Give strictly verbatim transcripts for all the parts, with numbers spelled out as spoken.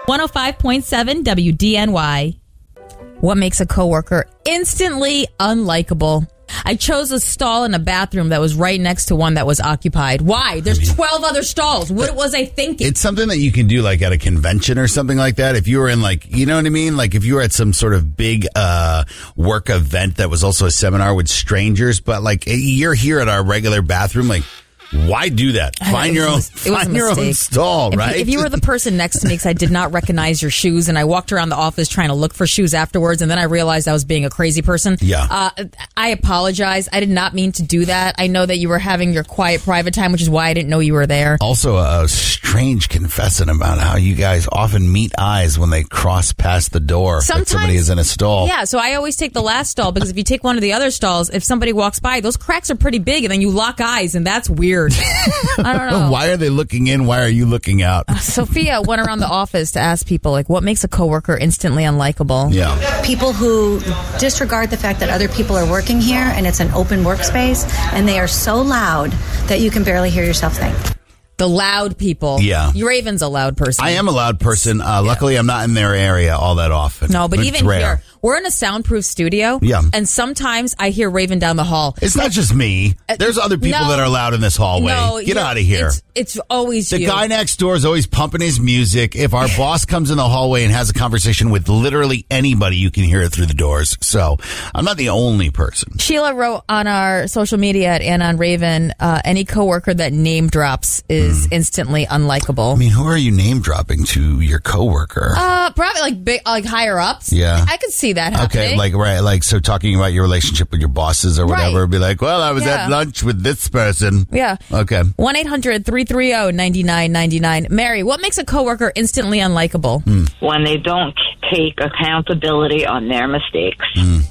one oh five point seven W D N Y. What makes a coworker instantly unlikable? I chose a stall in a bathroom that was right next to one that was occupied. Why? There's I mean, twelve other stalls. What was I thinking? It's something that you can do like at a convention or something like that. If you were in like, you know what I mean? Like if you were at some sort of big uh, work event that was also a seminar with strangers, but like you're here at our regular bathroom, like why do that? Find your own, find your own stall, if right? You, if you were the person next to me, because I did not recognize your shoes, and I walked around the office trying to look for shoes afterwards, and then I realized I was being a crazy person. Yeah. Uh, I apologize. I did not mean to do that. I know that you were having your quiet, private time, which is why I didn't know you were there. Also, a strange confession about how you guys often meet eyes when they cross past the door. Sometimes that somebody is in a stall. Yeah, so I always take the last stall, because if you take one of the other stalls, if somebody walks by, those cracks are pretty big, and then you lock eyes, and that's weird. I don't know. Why are they looking in? Why are you looking out? Uh, Sophia went around the office to ask people, like, what makes a coworker instantly unlikable? Yeah. People who disregard the fact that other people are working here and it's an open workspace, and they are so loud that you can barely hear yourself think. The loud people. Yeah. Raven's a loud person. I am a loud person. Uh, luckily, I'm not in their area all that often. No, but, but even rare. here, we're in a soundproof studio. Yeah. And sometimes I hear Raven down the hall. It's not just me. There's other people no, that are loud in this hallway. No, Get out of here. It's, it's always the you. guy next door is always pumping his music. If our boss comes in the hallway and has a conversation with literally anybody, you can hear it through the doors. So I'm not the only person. Sheila wrote on our social media at Anna and Raven, uh, any coworker that name drops is mm. instantly unlikable. I mean, who are you name dropping to your coworker? Uh, probably like big, like higher ups. Yeah. I could see that happening. Okay, like, right, like, so talking about your relationship with your bosses or whatever, right. be like, well, I was yeah. at lunch with this person. Yeah. Okay. one eight hundred three three zero nine nine nine nine. Mary, what makes a coworker instantly unlikable? Mm. When they don't take accountability on their mistakes. Mm.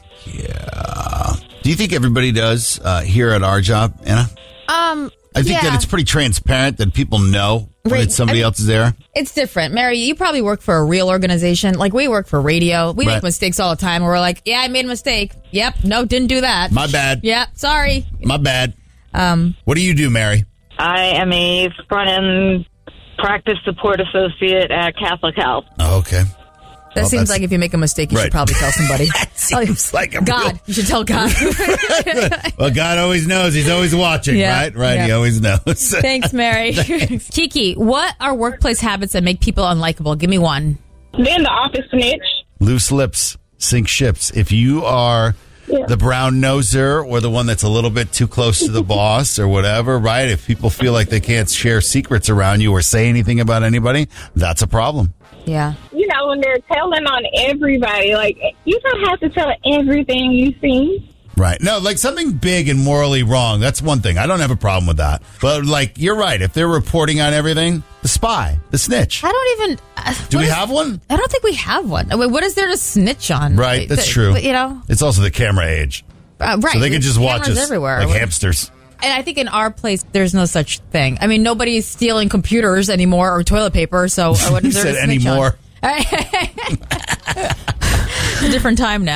Yeah. Do you think everybody does uh, here at our job, Anna? Um, I think yeah. that it's pretty transparent that people know when right. it's somebody I mean, else is there. It's different. Mary, you probably work for a real organization. Like, we work for radio. We right. make mistakes all the time. We're like, yeah, I made a mistake. Yep. No, didn't do that. My bad. Yep. Sorry. My bad. Um, what do you do, Mary? I am a front-end practice support associate at Catholic Health. Oh, okay. That well, seems like if you make a mistake, you right. should probably tell somebody. That seems like a God. Real... You should tell God. Well, God always knows. He's always watching, yeah. right? Right. Yeah. He always knows. Thanks, Mary. Thanks. Kiki, what are workplace habits that make people unlikable? Give me one. Being the office snitch. Loose lips sink ships. If you are yeah. the brown noser or the one that's a little bit too close to the boss or whatever, right? If people feel like they can't share secrets around you or say anything about anybody, that's a problem. Yeah. You know, when they're telling on everybody, like, you don't have to tell everything you see. Right. No, like something big and morally wrong, that's one thing. I don't have a problem with that. But, like, you're right. If they're reporting on everything, the spy, the snitch. I don't even... Uh, Do we is, have one? I don't think we have one. I mean, what is there to snitch on? Right, that's the, true. You know? It's also the camera age. Uh, right. So they can just watch us everywhere. like hamsters. And I think in our place, there's no such thing. I mean, nobody's stealing computers anymore or toilet paper, so what is you there said to snitch anymore. on? It's a different time now.